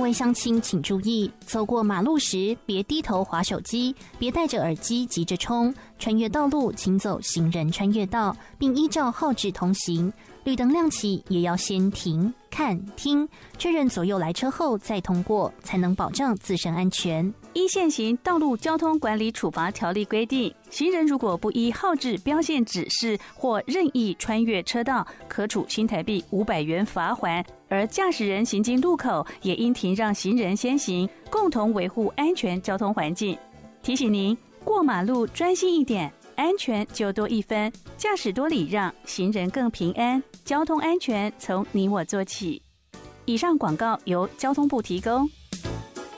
位乡亲请注意，走过马路时别低头滑手机，别戴着耳机急着冲，穿越道路请走行人穿越道，并依照号志通行。绿灯亮起也要先停、看、听，确认左右来车后再通过，才能保障自身安全。 依现行道路交通管理处罚条例规定，行人如果不依号志标线指示或任意穿越车道，可处新台币500元罚锾。而驾驶人行经路口也应停让行人先行，共同维护安全交通环境。提醒您，过马路专心一点，安全就多一分，驾驶多礼让，行人更平安。交通安全从你我做起。以上广告由交通部提供。